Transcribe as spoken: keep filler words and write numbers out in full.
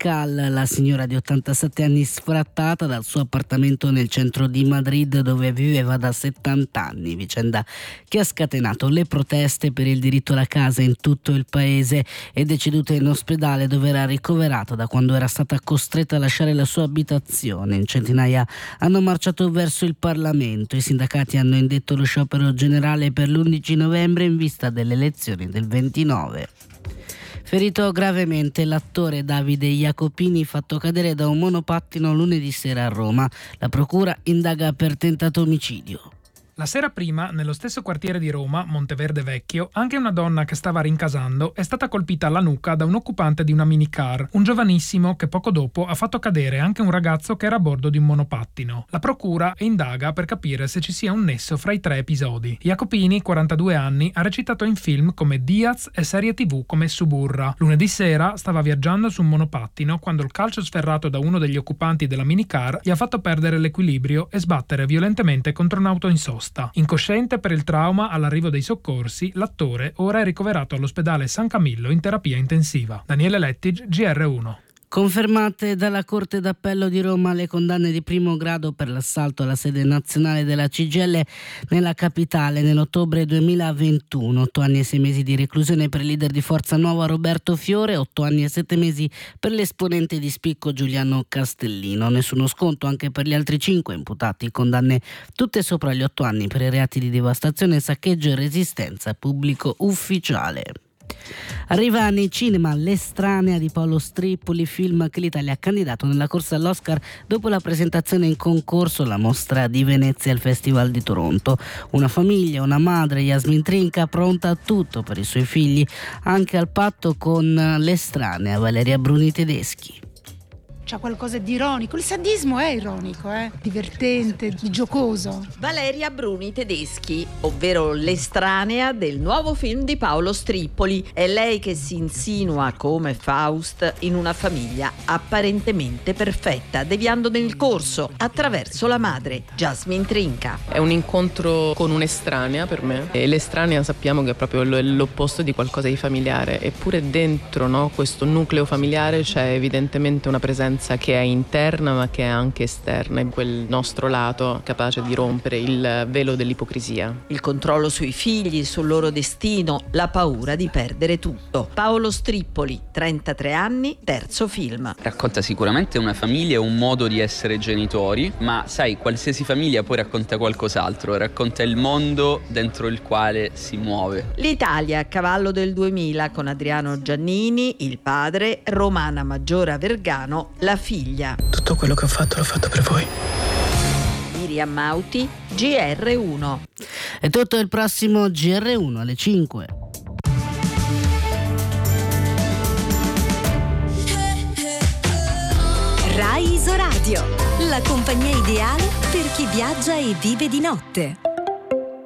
Pascal, la signora di ottantasette anni sfrattata dal suo appartamento nel centro di Madrid dove viveva da settanta anni, vicenda che ha scatenato le proteste per il diritto alla casa in tutto il paese. È deceduta in ospedale dove era ricoverata da quando era stata costretta a lasciare la sua abitazione. In centinaia hanno marciato verso il Parlamento. I sindacati hanno indetto lo sciopero generale per l'undici novembre in vista delle elezioni del ventinove. Ferito gravemente l'attore Davide Jacopini, fatto cadere da un monopattino lunedì sera a Roma. La procura indaga per tentato omicidio. La sera prima, nello stesso quartiere di Roma, Monteverde Vecchio, anche una donna che stava rincasando è stata colpita alla nuca da un occupante di una minicar, un giovanissimo che poco dopo ha fatto cadere anche un ragazzo che era a bordo di un monopattino. La procura indaga per capire se ci sia un nesso fra i tre episodi. Jacopini, quarantadue anni, ha recitato in film come Diaz e serie tivù come Suburra. Lunedì sera stava viaggiando su un monopattino quando il calcio sferrato da uno degli occupanti della minicar gli ha fatto perdere l'equilibrio e sbattere violentemente contro un'auto in sosta. Incosciente per il trauma all'arrivo dei soccorsi, l'attore ora è ricoverato all'ospedale San Camillo in terapia intensiva. Daniele Lettig, G R uno. Confermate dalla Corte d'Appello di Roma le condanne di primo grado per l'assalto alla sede nazionale della C G I L nella capitale nell'ottobre duemilaventuno. Otto anni e sei mesi di reclusione per il leader di Forza Nuova Roberto Fiore, otto anni e sette mesi per l'esponente di spicco Giuliano Castellino. Nessuno sconto anche per gli altri cinque imputati, condanne tutte sopra gli otto anni per i reati di devastazione, saccheggio e resistenza pubblico ufficiale. Arriva nei cinema L'estranea di Paolo Strippoli, film che l'Italia ha candidato nella corsa all'Oscar dopo la presentazione in concorso alla Mostra di Venezia e al Festival di Toronto. Una famiglia, una madre, Yasmin Trinca, pronta a tutto per i suoi figli, anche al patto con l'estranea Valeria Bruni Tedeschi. C'ha qualcosa di ironico, il sadismo è ironico, eh? Divertente, giocoso. Valeria Bruni Tedeschi, ovvero l'estranea del nuovo film di Paolo Strippoli. È lei che si insinua come Faust in una famiglia apparentemente perfetta, deviandone il corso attraverso la madre, Yasmin Trinca. È un incontro con un'estranea per me, e l'estranea sappiamo che è proprio l'opposto di qualcosa di familiare, eppure dentro, no, questo nucleo familiare c'è evidentemente una presenza che è interna ma che è anche esterna, in quel nostro lato capace di rompere il velo dell'ipocrisia. Il controllo sui figli, sul loro destino, la paura di perdere tutto. Paolo Strippoli, trentatré anni, terzo film. Racconta sicuramente una famiglia e un modo di essere genitori, ma sai, qualsiasi famiglia poi racconta qualcos'altro, racconta il mondo dentro il quale si muove. L'Italia a cavallo del duemila con Adriano Giannini, il padre, Romana Maggiora Vergano, la figlia. Tutto quello che ho fatto l'ho fatto per voi. Miriam Mauti, G R uno. È tutto, il prossimo G R uno alle cinque. Rai Isoradio, la compagnia ideale per chi viaggia e vive di notte.